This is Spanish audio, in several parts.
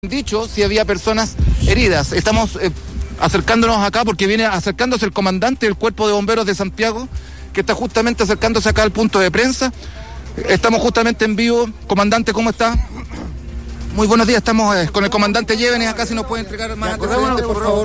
dicho si había personas heridas. Estamos acercándonos acá porque viene acercándose el comandante del Cuerpo de Bomberos de Santiago, que está justamente acercándose acá al punto de prensa. Estamos justamente en vivo. Comandante, ¿cómo está? Muy buenos días, estamos con el comandante Llévenes acá, si nos puede entregar más antecedentes, por favor.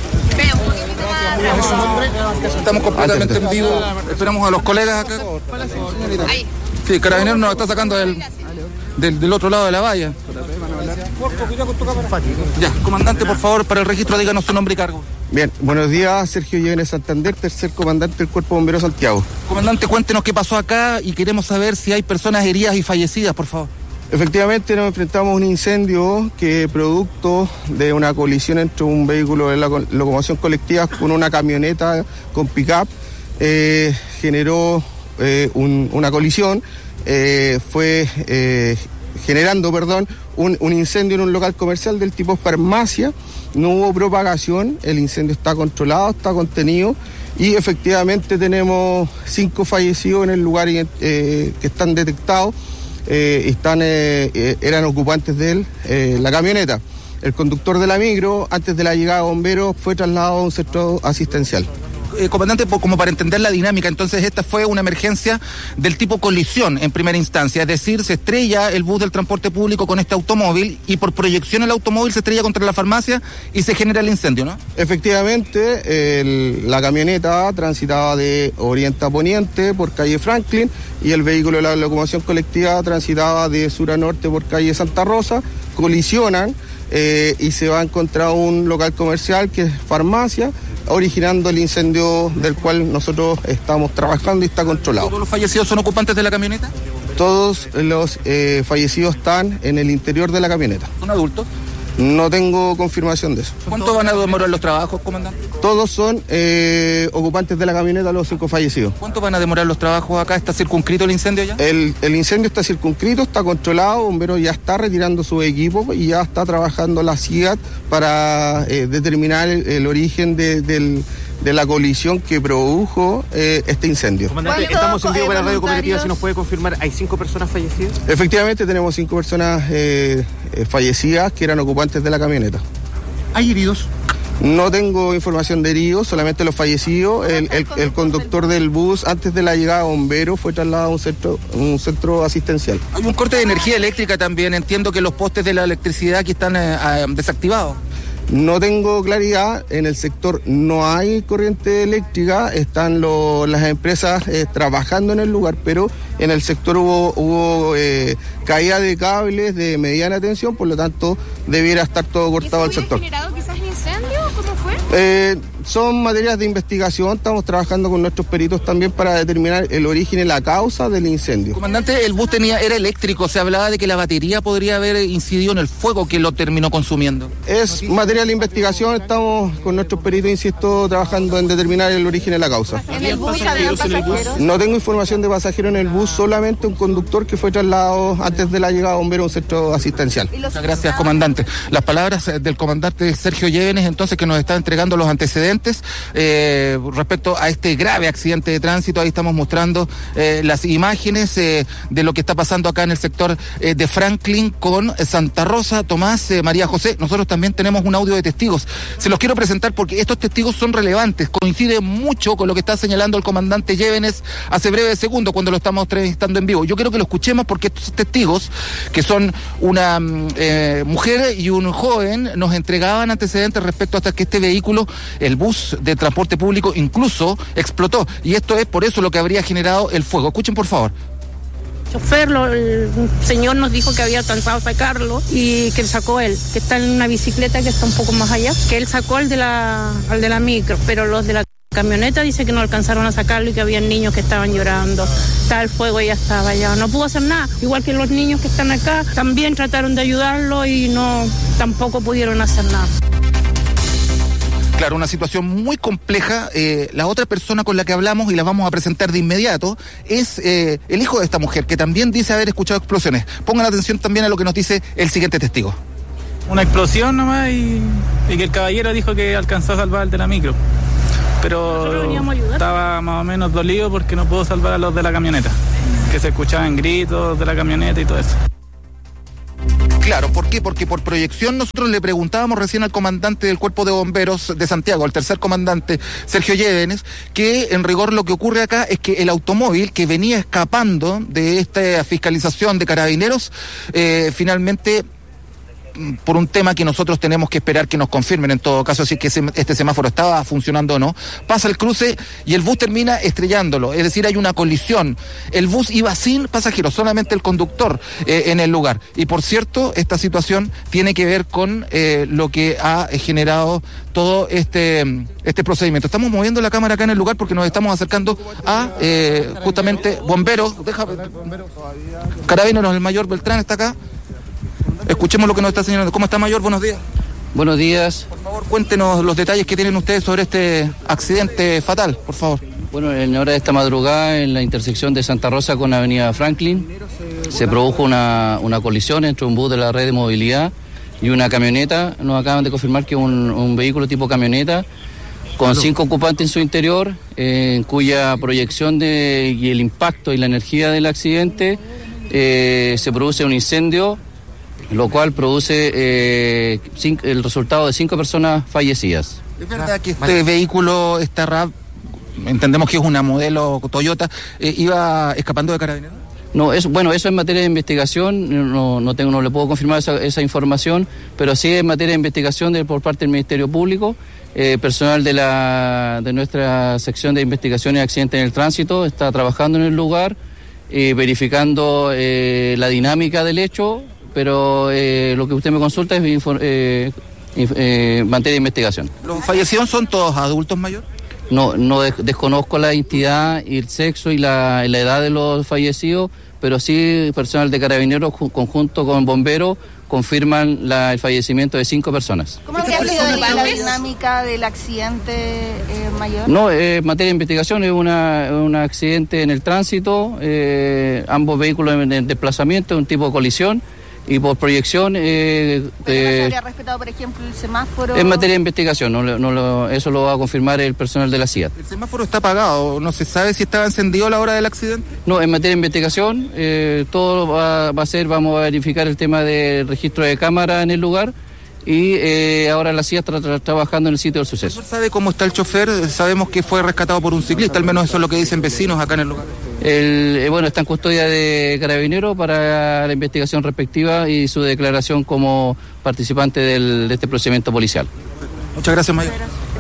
Estamos completamente en vivo. Esperamos a los colegas acá. Sí, Carabineros nos está sacando del otro lado de la valla. Ya, comandante, por favor, para el registro díganos su nombre y cargo. Bien, buenos días, Sergio Llévenes Santander, tercer comandante del Cuerpo de Bomberos Santiago. Comandante, cuéntenos qué pasó acá y queremos saber si hay personas heridas y fallecidas, por favor. Efectivamente nos enfrentamos a un incendio que producto de una colisión entre un vehículo de la locomoción colectiva con una camioneta con pick-up generó una colisión, generando un incendio en un local comercial del tipo farmacia. No hubo propagación, el incendio está controlado, está contenido y efectivamente tenemos 5 fallecidos en el lugar que están detectados. Eran ocupantes de la camioneta. El conductor de la micro, antes de la llegada de bomberos, fue trasladado a un centro asistencial. Comandante, como para entender la dinámica, entonces esta fue una emergencia del tipo colisión en primera instancia, es decir, se estrella el bus del transporte público con este automóvil y por proyección el automóvil se estrella contra la farmacia y se genera el incendio, ¿no? Efectivamente, la camioneta transitaba de oriente a poniente por calle Franklin y el vehículo de la locomoción colectiva transitaba de sur a norte por calle Santa Rosa, colisionan y se va a encontrar un local comercial que es farmacia, originando el incendio del cual nosotros estamos trabajando y está controlado. ¿Todos los fallecidos son ocupantes de la camioneta? Todos los fallecidos están en el interior de la camioneta. ¿Son adultos? No tengo confirmación de eso. ¿Cuánto van a demorar los trabajos, comandante? Todos son ocupantes de la camioneta, los 5 fallecidos. ¿Cuánto van a demorar los trabajos acá? ¿Está circunscrito el incendio ya? El incendio está circunscrito, está controlado, Bomberos ya está retirando su equipo y ya está trabajando la CIAT para determinar el origen de la colisión que produjo este incendio. Comandante, estamos en vivo para Radio Cooperativa, si nos puede confirmar, ¿hay 5 personas fallecidas? Efectivamente, tenemos 5 personas fallecidas que eran ocupantes de la camioneta. ¿Hay heridos? No tengo información de heridos, solamente los fallecidos. El conductor del bus, antes de la llegada de bomberos, fue trasladado a un centro asistencial. Hay un corte de energía eléctrica también, entiendo que los postes de la electricidad aquí están desactivados. No tengo claridad, en el sector no hay corriente eléctrica, están las empresas trabajando en el lugar, pero en el sector hubo caída de cables de mediana tensión, por lo tanto debiera estar todo cortado el sector. ¿Y eso hubiera generado quizás el incendio? ¿Cómo fue? Son materias de investigación, estamos trabajando con nuestros peritos también para determinar el origen y la causa del incendio. Comandante, el bus era eléctrico, se hablaba de que la batería podría haber incidido en el fuego que lo terminó consumiendo. Es material de investigación, estamos con nuestros peritos, insisto, trabajando en determinar el origen y la causa. ¿En el bus habían pasajeros? No tengo información de pasajeros en el bus, solamente un conductor que fue trasladado antes de la llegada de bomberos a un centro asistencial. Muchas gracias, comandante. Las palabras del comandante Sergio Llévenes, entonces, que nos está entregando los antecedentes respecto a este grave accidente de tránsito. Ahí estamos mostrando las imágenes de lo que está pasando acá en el sector de Franklin con Santa Rosa. Tomás, María José, nosotros también tenemos un audio de testigos. Se los quiero presentar porque estos testigos son relevantes, coincide mucho con lo que está señalando el comandante Llévenes hace breves segundos cuando lo estamos entrevistando en vivo. Yo quiero que lo escuchemos porque estos testigos, que son una mujer y un joven, nos entregaban antecedentes respecto hasta que este vehículo, el bus de transporte público, incluso explotó, y esto es por eso lo que habría generado el fuego. Escuchen, por favor. El señor nos dijo que había alcanzado a sacarlo y que sacó él, que está en una bicicleta que está un poco más allá, que él sacó al de la micro, pero los de la camioneta dice que no alcanzaron a sacarlo y que había niños que estaban llorando. Está el fuego y ya estaba, ya no pudo hacer nada. Igual que los niños que están acá, también trataron de ayudarlo y tampoco pudieron hacer nada. Claro, una situación muy compleja. La otra persona con la que hablamos, y la vamos a presentar de inmediato, es el hijo de esta mujer, que también dice haber escuchado explosiones. Pongan atención también a lo que nos dice el siguiente testigo. Una explosión nomás y que el caballero dijo que alcanzó a salvar al de la micro. Pero estaba más o menos dolido porque no pudo salvar a los de la camioneta, que se escuchaban gritos de la camioneta y todo eso. Claro, ¿por qué? Porque por proyección nosotros le preguntábamos recién al comandante del Cuerpo de Bomberos de Santiago, al tercer comandante, Sergio Llévenes, que en rigor lo que ocurre acá es que el automóvil que venía escapando de esta fiscalización de Carabineros, finalmente, por un tema que nosotros tenemos que esperar que nos confirmen en todo caso si es que este semáforo estaba funcionando o no, pasa el cruce y el bus termina estrellándolo, es decir, hay una colisión. El bus iba sin pasajeros, solamente el conductor en el lugar. Y por cierto, esta situación tiene que ver con lo que ha generado todo este procedimiento. Estamos moviendo la cámara acá en el lugar porque nos estamos acercando a justamente bomberos. Carabineros, el mayor Beltrán está acá. Escuchemos lo que nos está señalando. ¿Cómo está, mayor? Buenos días. Buenos días. Por favor, cuéntenos los detalles que tienen ustedes sobre este accidente fatal, por favor. Bueno, en hora de esta madrugada, en la intersección de Santa Rosa con Avenida Franklin, se produjo una colisión entre un bus de la red de movilidad y una camioneta. Nos acaban de confirmar que un vehículo tipo camioneta con 5 ocupantes en su interior, en cuya proyección y el impacto y la energía del accidente se produce un incendio, lo cual produce el resultado de 5 personas fallecidas. ¿Es verdad que este vehículo, esta RAV, entendemos que es una modelo Toyota, iba escapando de Carabineros? No, eso es en materia de investigación, no le puedo confirmar esa información, pero sí en materia de investigación por parte del Ministerio Público. Personal de nuestra sección de investigación y accidentes en el tránsito está trabajando en el lugar, verificando la dinámica del hecho, pero lo que usted me consulta es materia de investigación. ¿Los fallecidos son todos adultos mayores? No desconozco la identidad y el sexo y la edad de los fallecidos, pero sí personal de Carabineros conjunto con bomberos confirman el fallecimiento de 5 personas. ¿Cómo había sido la dinámica del accidente, mayor? No, materia de investigación, es un accidente en el tránsito, ambos vehículos en desplazamiento, un tipo de colisión. Y por proyección... ¿Pero no se habría respetado, por ejemplo, el semáforo? En materia de investigación, eso lo va a confirmar el personal de la CIAT. ¿El semáforo está apagado? ¿No se sabe si estaba encendido a la hora del accidente? No, en materia de investigación, todo vamos a verificar el tema del registro de cámara en el lugar. Y ahora la CIA está trabajando en el sitio del suceso. ¿Sabe cómo está el chofer? Sabemos que fue rescatado por un ciclista, al menos eso es lo que dicen vecinos acá en el lugar. Está en custodia de Carabineros para la investigación respectiva y su declaración como participante de este procedimiento policial. Muchas gracias, mayor.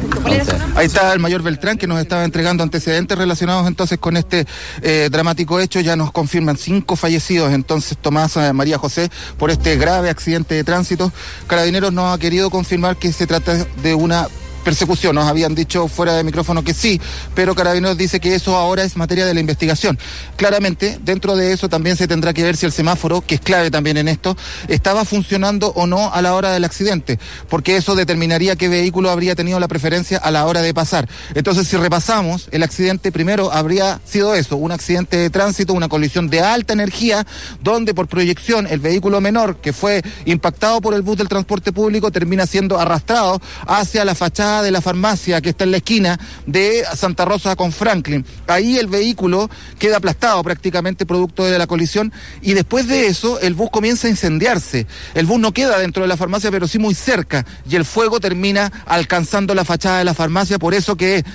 Ahí está el mayor Beltrán, que nos estaba entregando antecedentes relacionados entonces con este dramático hecho. Ya nos confirman 5 fallecidos entonces, Tomás, María José, por este grave accidente de tránsito. Carabineros no ha querido confirmar que se trata de una persecución. Nos habían dicho fuera de micrófono que sí, pero Carabineros dice que eso ahora es materia de la investigación. Claramente, dentro de eso también se tendrá que ver si el semáforo, que es clave también en esto, estaba funcionando o no a la hora del accidente, porque eso determinaría qué vehículo habría tenido la preferencia a la hora de pasar. Entonces, si repasamos, el accidente primero habría sido eso, un accidente de tránsito, una colisión de alta energía, donde por proyección el vehículo menor, que fue impactado por el bus del transporte público, termina siendo arrastrado hacia la fachada de la farmacia que está en la esquina de Santa Rosa con Franklin. Ahí el vehículo queda aplastado prácticamente producto de la colisión y después de eso el bus comienza a incendiarse. El bus no queda dentro de la farmacia, pero sí muy cerca, y el fuego termina alcanzando la fachada de la farmacia, por eso que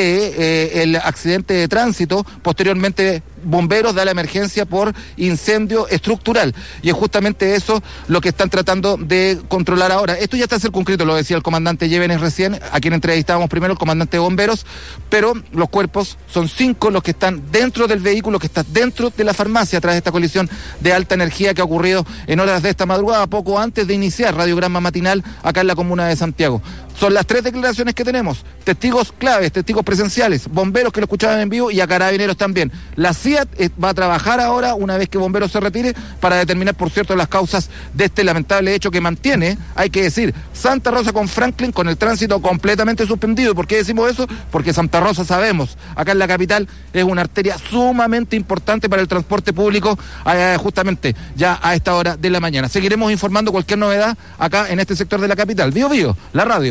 el accidente de tránsito, posteriormente bomberos da la emergencia por incendio estructural, y es justamente eso lo que están tratando de controlar ahora. Esto ya está circunscrito, lo decía el comandante Llévenes recién, a quien entrevistábamos primero, el comandante de bomberos, pero los cuerpos son 5 los que están dentro del vehículo, que está dentro de la farmacia tras esta colisión de alta energía que ha ocurrido en horas de esta madrugada, poco antes de iniciar Radiograma Matinal acá en la comuna de Santiago. Son las 3 declaraciones que tenemos, testigos claves, testigos presenciales, bomberos que lo escuchaban en vivo y a Carabineros también. La CIAT va a trabajar ahora, una vez que bomberos se retire, para determinar, por cierto, las causas de este lamentable hecho que mantiene, hay que decir, Santa Rosa con Franklin con el tránsito completamente suspendido. ¿Por qué decimos eso? Porque Santa Rosa, sabemos, acá en la capital es una arteria sumamente importante para el transporte público, justamente ya a esta hora de la mañana. Seguiremos informando cualquier novedad acá en este sector de la capital. Bío Bío, la radio.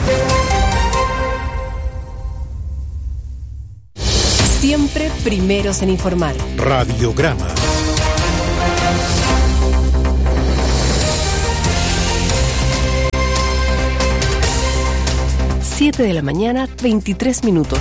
Siempre primeros en informar. Radiograma. 7 de la mañana, 23 minutos.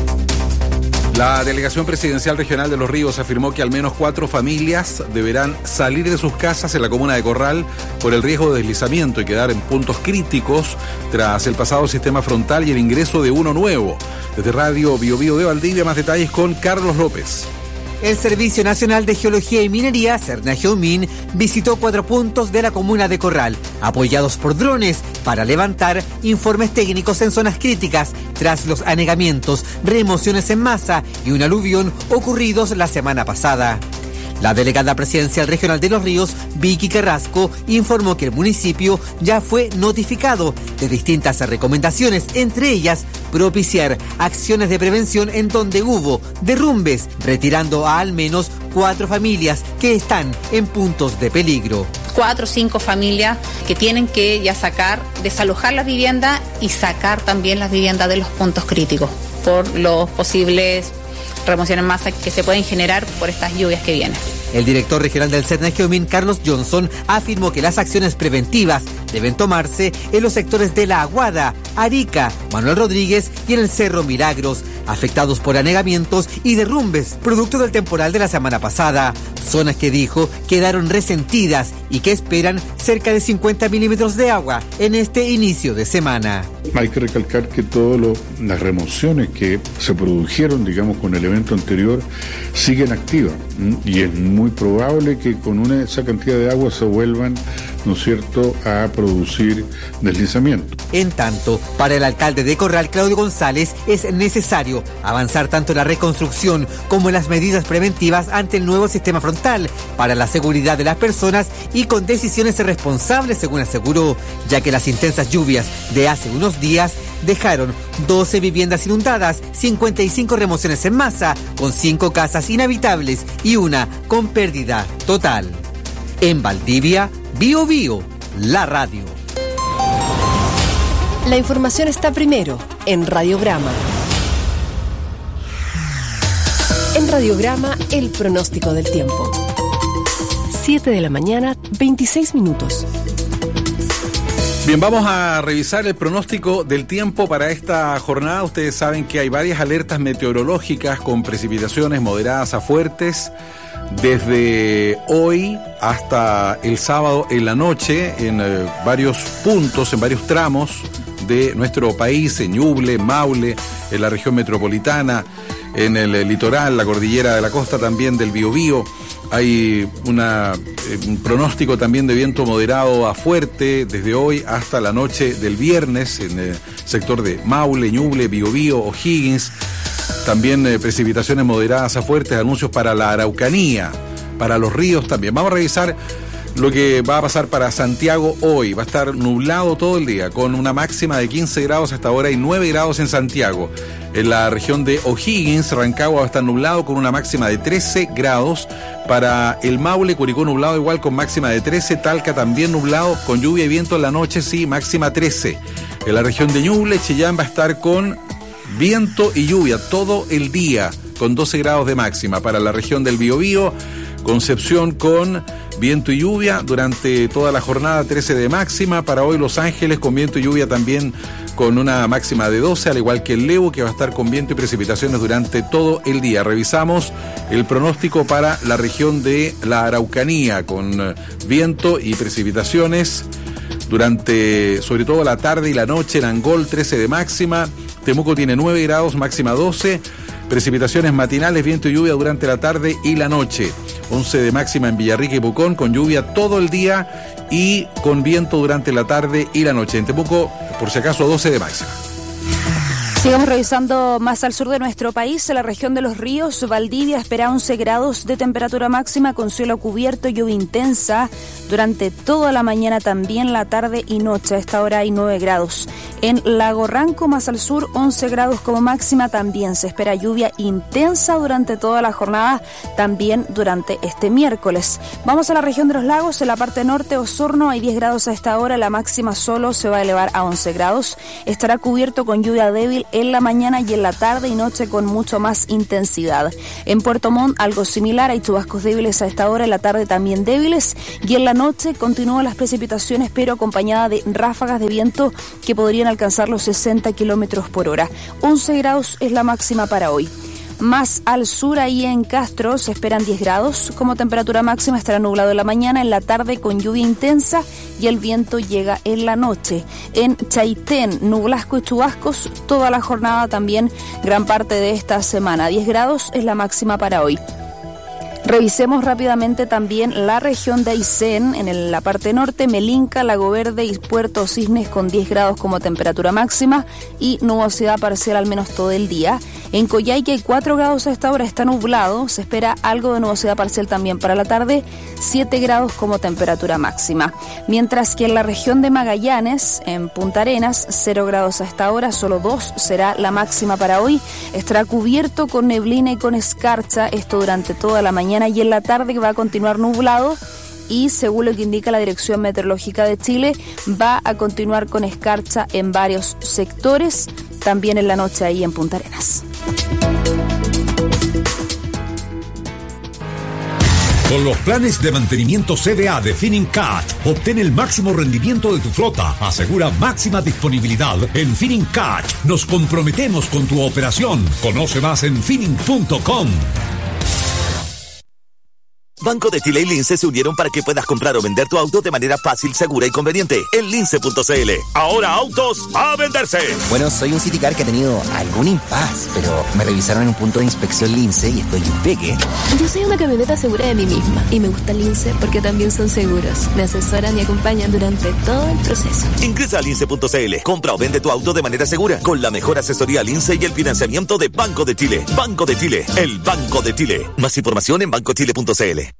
La Delegación Presidencial Regional de Los Ríos afirmó que al menos 4 familias deberán salir de sus casas en la comuna de Corral por el riesgo de deslizamiento y quedar en puntos críticos tras el pasado sistema frontal y el ingreso de uno nuevo. Desde Radio Bio Bio de Valdivia, más detalles con Carlos López. El Servicio Nacional de Geología y Minería, Cernageomin, visitó 4 puntos de la comuna de Corral, apoyados por drones, para levantar informes técnicos en zonas críticas tras los anegamientos, remociones en masa y un aluvión ocurridos la semana pasada. La delegada presidencial regional de Los Ríos, Vicky Carrasco, informó que el municipio ya fue notificado de distintas recomendaciones, entre ellas propiciar acciones de prevención en donde hubo derrumbes, retirando a al menos 4 familias que están en puntos de peligro. 4 o 5 familias que tienen que ya desalojar las viviendas y sacar también las viviendas de los puntos críticos por los posibles remociones en masa que se pueden generar por estas lluvias que vienen. El director regional del Cernageomin, Carlos Johnson, afirmó que las acciones preventivas deben tomarse en los sectores de La Aguada, Arica, Manuel Rodríguez y en el Cerro Milagros, afectados por anegamientos y derrumbes, producto del temporal de la semana pasada. Zonas que dijo quedaron resentidas y que esperan cerca de 50 milímetros de agua en este inicio de semana. Hay que recalcar que todas las remociones que se produjeron, digamos, con el evento anterior, siguen activas, y es muy probable que con esa cantidad de agua se vuelvan, ¿no es cierto?, a producir deslizamiento. En tanto, para el alcalde de Corral, Claudio González, es necesario avanzar tanto en la reconstrucción como en las medidas preventivas ante el nuevo sistema frontal para la seguridad de las personas y con decisiones responsables, según aseguró, ya que las intensas lluvias de hace unos días dejaron 12 viviendas inundadas, 55 remociones en masa, con 5 casas inhabitables y una con pérdida total. En Valdivia, Bio Bio, la radio. La información está primero en Radiograma. En Radiograma, el pronóstico del tiempo. 7 de la mañana, 26 minutos. Bien, vamos a revisar el pronóstico del tiempo para esta jornada. Ustedes saben que hay varias alertas meteorológicas con precipitaciones moderadas a fuertes desde hoy hasta el sábado en la noche en varios puntos, en varios tramos de nuestro país, en Ñuble, Maule, en la región metropolitana, en el litoral, la cordillera de la costa también del Biobío. Hay un pronóstico también de viento moderado a fuerte desde hoy hasta la noche del viernes en el sector de Maule, Ñuble, Biobío, O'Higgins. También precipitaciones moderadas a fuertes, anuncios para la Araucanía, para los ríos también. Vamos a revisar lo que va a pasar para Santiago hoy. Va a estar nublado todo el día, con una máxima de 15 grados hasta ahora y 9 grados en Santiago. En la región de O'Higgins, Rancagua, va a estar nublado con una máxima de 13 grados. Para el Maule, Curicó nublado igual con máxima de 13. Talca también nublado con lluvia y viento en la noche, sí, máxima 13. En la región de Ñuble, Chillán va a estar con viento y lluvia todo el día con 12 grados de máxima. Para la región del Biobío, Concepción con viento y lluvia durante toda la jornada, 13 de máxima. Para hoy Los Ángeles con viento y lluvia también con una máxima de 12, al igual que el Leu, que va a estar con viento y precipitaciones durante todo el día. Revisamos el pronóstico para la región de la Araucanía con viento y precipitaciones durante sobre todo la tarde y la noche. En Angol 13 de máxima, Temuco tiene 9 grados, máxima 12. Precipitaciones matinales, viento y lluvia durante la tarde y la noche. 11 de máxima en Villarrica y Pucón, con lluvia todo el día y con viento durante la tarde y la noche. En Temuco, por si acaso, 12 de máxima. Sigamos revisando más al sur de nuestro país, en la región de Los Ríos. Valdivia espera 11 grados de temperatura máxima con cielo cubierto, lluvia intensa durante toda la mañana, también la tarde y noche. A esta hora hay 9 grados. En Lago Ranco, más al sur, 11 grados como máxima. También se espera lluvia intensa durante toda la jornada, también durante este miércoles. Vamos a la región de los lagos. En la parte norte, Osorno, hay 10 grados a esta hora. La máxima solo se va a elevar a 11 grados. Estará cubierto con lluvia débil en la mañana y en la tarde y noche con mucho más intensidad. En Puerto Montt algo similar, hay chubascos débiles a esta hora, en la tarde también débiles y en la noche continúan las precipitaciones pero acompañada de ráfagas de viento que podrían alcanzar los 60 kilómetros por hora. 11 grados es la máxima para hoy. Más al sur, ahí en Castro, se esperan 10 grados. Como temperatura máxima estará nublado en la mañana, en la tarde con lluvia intensa y el viento llega en la noche. En Chaitén, nublasco y chubascos toda la jornada, también gran parte de esta semana. 10 grados es la máxima para hoy. Revisemos rápidamente también la región de Aysén, en la parte norte, Melinca, Lago Verde y Puerto Cisnes con 10 grados como temperatura máxima y nubosidad parcial al menos todo el día. En Coyhaique hay 4 grados a esta hora, está nublado, se espera algo de nubosidad parcial también para la tarde, 7 grados como temperatura máxima. Mientras que en la región de Magallanes, en Punta Arenas, 0 grados a esta hora, solo 2 será la máxima para hoy. Estará cubierto con neblina y con escarcha, esto durante toda la mañana y en la tarde va a continuar nublado y según lo que indica la Dirección Meteorológica de Chile va a continuar con escarcha en varios sectores, también en la noche ahí en Punta Arenas. Con los planes de mantenimiento CDA de Finincat, obtén el máximo rendimiento de tu flota. Asegura máxima disponibilidad. En Finincat nos comprometemos con tu operación. Conoce más en Finin.com. Banco de Chile y Lince se unieron para que puedas comprar o vender tu auto de manera fácil, segura y conveniente en lince.cl. Ahora autos a venderse. Bueno, soy un Citicar que ha tenido algún impas, pero me revisaron en un punto de inspección Lince y estoy impeque. Yo soy una camioneta segura de mí misma y me gusta Lince porque también son seguros. Me asesoran y acompañan durante todo el proceso. Ingresa a lince.cl. Compra o vende tu auto de manera segura con la mejor asesoría Lince y el financiamiento de Banco de Chile. Banco de Chile, el Banco de Chile. Más información en bancochile.cl.